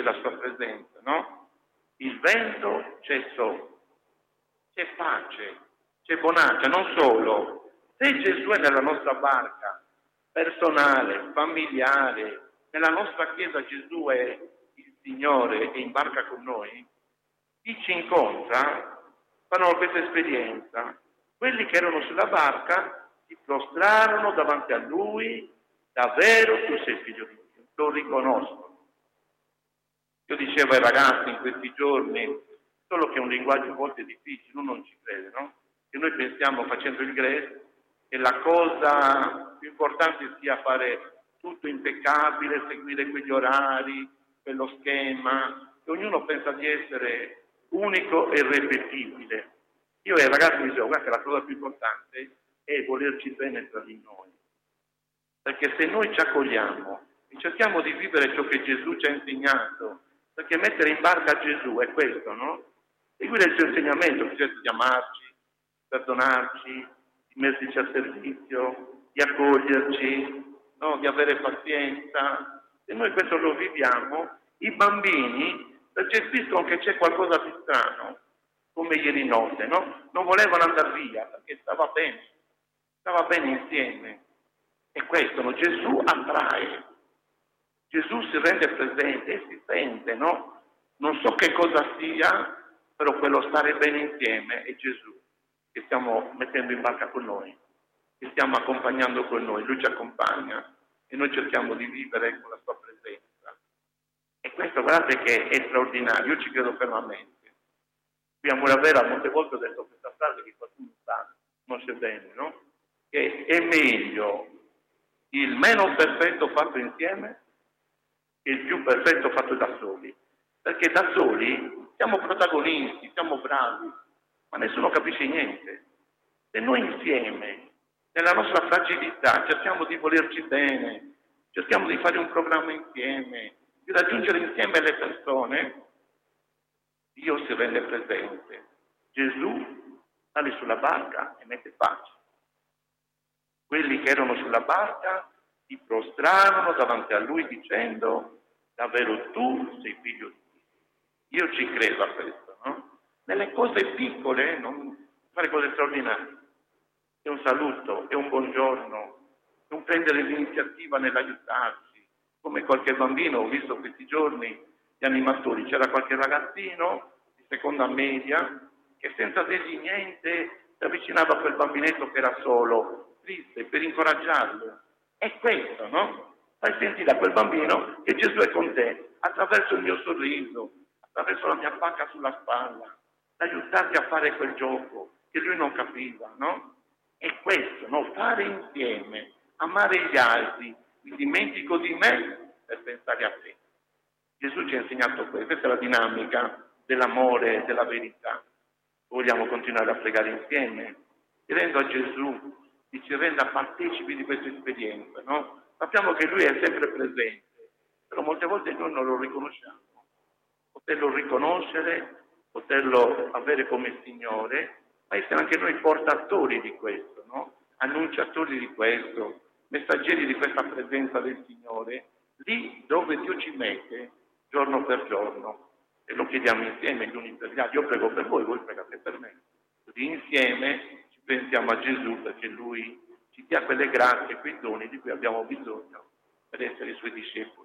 c'è la sua presenza, no? Il vento cessò, c'è pace, c'è bonanza, non solo. Se Gesù è nella nostra barca, personale, familiare, nella nostra chiesa Gesù è il Signore e in barca con noi, chi ci incontra fanno questa esperienza. Quelli che erano sulla barca si prostrarono davanti a Lui, davvero tu sei figlio di Dio, lo riconoscono. Io dicevo ai ragazzi in questi giorni, solo che è un linguaggio a volte difficile, uno non ci crede, no? Che noi pensiamo facendo il GRES che la cosa più importante sia fare tutto impeccabile, seguire quegli orari, quello schema, che ognuno pensa di essere unico e irripetibile. Io ai ragazzi dicevo, guarda che la cosa più importante è volerci bene tra di noi. Perché se noi ci accogliamo e cerchiamo di vivere ciò che Gesù ci ha insegnato, perché mettere in barca Gesù è questo, no? Seguire il suo insegnamento, che cerca di amarci, perdonarci, di metterci a servizio, di accoglierci, no? Di avere pazienza. Se noi questo lo viviamo, i bambini percepiscono che c'è qualcosa di strano, come ieri notte, no? Non volevano andare via perché stava bene insieme. E questo, no? Gesù attrae, Gesù si rende presente e si sente, no? Non so che cosa sia, però quello stare bene insieme è Gesù che stiamo mettendo in barca con noi, che stiamo accompagnando con noi, Lui ci accompagna e noi cerchiamo di vivere con la sua presenza. E questo guardate che è straordinario, io ci credo fermamente. Qui a Muravera molte volte ho detto questa frase che qualcuno sa, conosce bene, no? Che è meglio il meno perfetto fatto insieme che il più perfetto fatto da soli. Perché da soli siamo protagonisti, siamo bravi, ma nessuno capisce niente. Se noi insieme, nella nostra fragilità, cerchiamo di volerci bene, cerchiamo di fare un programma insieme, di raggiungere insieme le persone, Dio si rende presente. Gesù sale sulla barca e mette pace. Quelli che erano sulla barca si prostrarono davanti a Lui dicendo, davvero tu sei figlio di Dio. Io ci credo a questo, no? Nelle cose piccole, non fare cose straordinarie. È un saluto, è un buongiorno, è un prendere l'iniziativa nell'aiutarci. Come qualche bambino, ho visto questi giorni gli animatori, c'era qualche ragazzino di seconda media che senza dirgli niente si avvicinava a quel bambinetto che era solo, triste, per incoraggiarlo. È questo, no? Fai sentire a quel bambino che Gesù è con te, attraverso il mio sorriso, attraverso la mia pacca sulla spalla, aiutarti a fare quel gioco che lui non capiva, no? È questo, no? Fare insieme, amare gli altri, mi dimentico di me per pensare a te. Gesù ci ha insegnato questo, questa è la dinamica dell'amore e della verità. Vogliamo continuare a pregare insieme, chiedendo a Gesù che ci renda partecipi di questa esperienza, no? Sappiamo che Lui è sempre presente, però molte volte noi non lo riconosciamo. Poterlo riconoscere, poterlo avere come Signore, ma essere anche noi portatori di questo, no? Annunciatori di questo, messaggeri di questa presenza del Signore, lì dove Dio ci mette, giorno per giorno. E lo chiediamo insieme gli uni per gli altri. Io prego per voi pregate per me. Così insieme ci pensiamo a Gesù perché Lui ci dia quelle grazie, quei doni di cui abbiamo bisogno per essere i Suoi discepoli.